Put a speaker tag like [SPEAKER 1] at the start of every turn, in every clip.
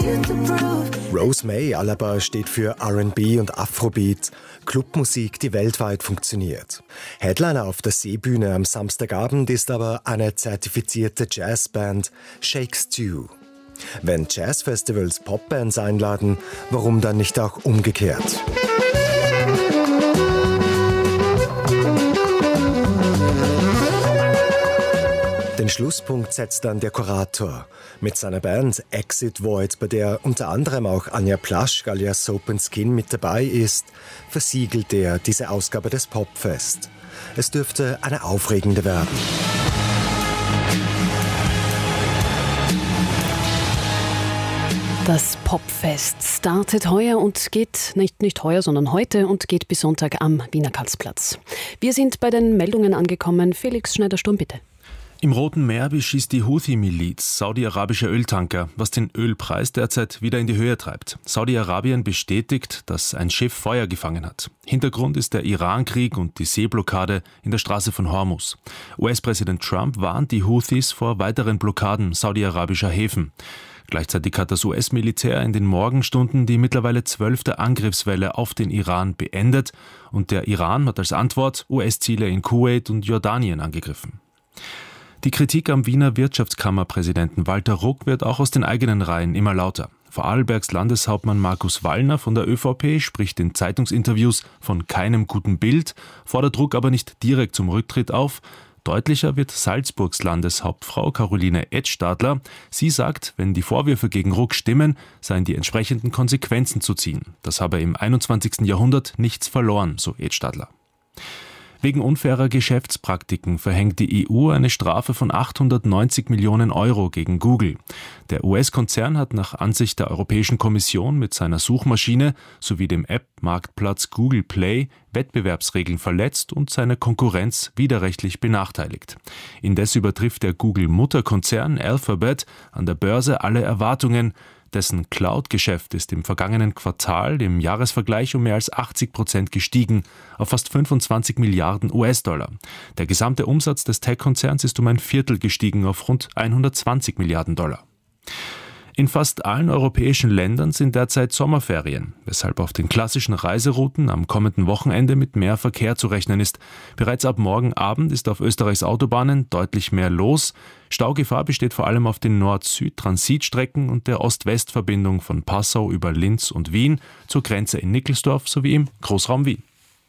[SPEAKER 1] Rosemary Alaba steht für R&B und Afrobeat, Clubmusik, die weltweit funktioniert. Headliner auf der Seebühne am Samstagabend ist aber eine zertifizierte Jazzband, Shake Stew. Wenn Jazzfestivals Popbands einladen, warum dann nicht auch umgekehrt? Den Schlusspunkt setzt dann der Kurator mit seiner Band Exit Void, bei der unter anderem auch Anja Plaschk alias Soap & Skin mit dabei ist, versiegelt er diese Ausgabe des Popfest. Es dürfte eine aufregende werden.
[SPEAKER 2] Das Popfest startet heuer und geht, nicht heuer, sondern heute und geht bis Sonntag am Wiener Karlsplatz. Wir sind bei den Meldungen angekommen. Felix Schneider-Sturm, bitte.
[SPEAKER 3] Im Roten Meer beschießt die Houthi-Miliz saudi-arabische Öltanker, was den Ölpreis derzeit wieder in die Höhe treibt. Saudi-Arabien bestätigt, dass ein Schiff Feuer gefangen hat. Hintergrund ist der Iran-Krieg und die Seeblockade in der Straße von Hormuz. US-Präsident Trump warnt die Houthis vor weiteren Blockaden saudi-arabischer Häfen. Gleichzeitig hat das US-Militär in den Morgenstunden die mittlerweile 12. Angriffswelle auf den Iran beendet und der Iran hat als Antwort US-Ziele in Kuwait und Jordanien angegriffen. Die Kritik am Wiener Wirtschaftskammerpräsidenten Walter Ruck wird auch aus den eigenen Reihen immer lauter. Vorarlbergs Landeshauptmann Markus Wallner von der ÖVP spricht in Zeitungsinterviews von keinem guten Bild, fordert Ruck aber nicht direkt zum Rücktritt auf. Deutlicher wird Salzburgs Landeshauptfrau Caroline Edstadler. Sie sagt, wenn die Vorwürfe gegen Ruck stimmen, seien die entsprechenden Konsequenzen zu ziehen. Das habe im 21. Jahrhundert nichts verloren, so Edstadler. Wegen unfairer Geschäftspraktiken verhängt die EU eine Strafe von 890 Millionen Euro gegen Google. Der US-Konzern hat nach Ansicht der Europäischen Kommission mit seiner Suchmaschine sowie dem App-Marktplatz Google Play Wettbewerbsregeln verletzt und seine Konkurrenz widerrechtlich benachteiligt. Indes übertrifft der Google-Mutterkonzern Alphabet an der Börse alle Erwartungen. Dessen Cloud-Geschäft ist im vergangenen Quartal im Jahresvergleich um mehr als 80% gestiegen, auf fast 25 Milliarden US-Dollar. Der gesamte Umsatz des Tech-Konzerns ist um ein Viertel gestiegen auf rund 120 Milliarden Dollar. In fast allen europäischen Ländern sind derzeit Sommerferien, weshalb auf den klassischen Reiserouten am kommenden Wochenende mit mehr Verkehr zu rechnen ist. Bereits ab morgen Abend ist auf Österreichs Autobahnen deutlich mehr los. Staugefahr besteht vor allem auf den Nord-Süd-Transitstrecken und der Ost-West-Verbindung von Passau über Linz und Wien zur Grenze in Nickelsdorf sowie im Großraum Wien.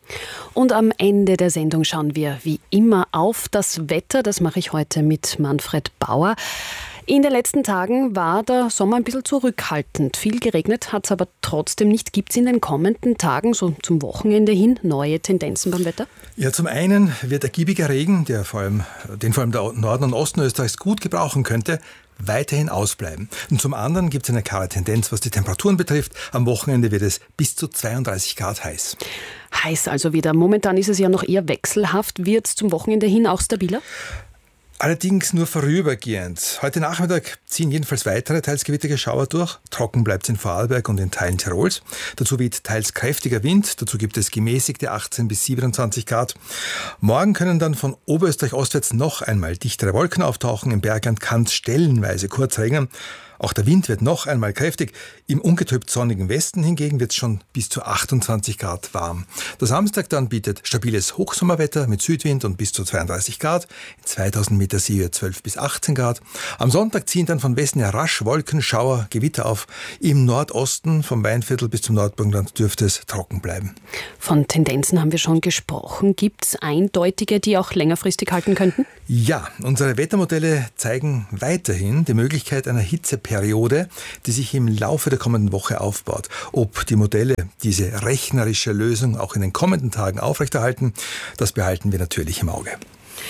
[SPEAKER 2] Und am Ende der Sendung schauen wir wie immer auf das Wetter. Das mache ich heute mit Manfred Bauer. In den letzten Tagen war der Sommer ein bisschen zurückhaltend. Viel geregnet hat es aber trotzdem nicht. Gibt es in den kommenden Tagen, so zum Wochenende hin, neue Tendenzen beim Wetter?
[SPEAKER 4] Ja, zum einen wird ergiebiger Regen, den vor allem der Norden und Osten Österreichs gut gebrauchen könnte, weiterhin ausbleiben. Und zum anderen gibt es eine klare Tendenz, was die Temperaturen betrifft. Am Wochenende wird es bis zu 32 Grad heiß.
[SPEAKER 2] Heiß also wieder. Momentan ist es ja noch eher wechselhaft. Wird es zum Wochenende hin auch stabiler?
[SPEAKER 4] Allerdings nur vorübergehend. Heute Nachmittag ziehen jedenfalls weitere teils gewittrige Schauer durch. Trocken bleibt es in Vorarlberg und in Teilen Tirols. Dazu weht teils kräftiger Wind. Dazu gibt es gemäßigte 18 bis 27 Grad. Morgen können dann von Oberösterreich ostwärts noch einmal dichtere Wolken auftauchen. Im Bergland kann es stellenweise kurz regnen. Auch der Wind wird noch einmal kräftig. Im ungetrübt sonnigen Westen hingegen wird es schon bis zu 28 Grad warm. Der Samstag dann bietet stabiles Hochsommerwetter mit Südwind und bis zu 32 Grad. In 2000 Meter Höhe 12 bis 18 Grad. Am Sonntag ziehen dann von Westen her rasch Wolken, Schauer, Gewitter auf. Im Nordosten vom Weinviertel bis zum Nordburgenland dürfte es trocken bleiben.
[SPEAKER 2] Von Tendenzen haben wir schon gesprochen. Gibt es eindeutige, die auch längerfristig halten könnten?
[SPEAKER 4] Ja, unsere Wettermodelle zeigen weiterhin die Möglichkeit einer Hitzeperiode, die sich im Laufe der kommenden Woche aufbaut. Ob die Modelle diese rechnerische Lösung auch in den kommenden Tagen aufrechterhalten, das behalten wir natürlich im Auge.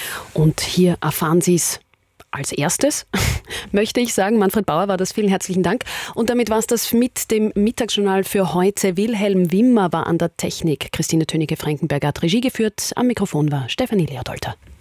[SPEAKER 2] Und hier erfahren Sie es als erstes, möchte ich sagen. Manfred Bauer war das. Vielen herzlichen Dank. Und damit war es das mit dem Mittagsjournal für heute. Wilhelm Wimmer war an der Technik. Christine Tönige-Frankenberger hat Regie geführt. Am Mikrofon war Stefanie Leodolter.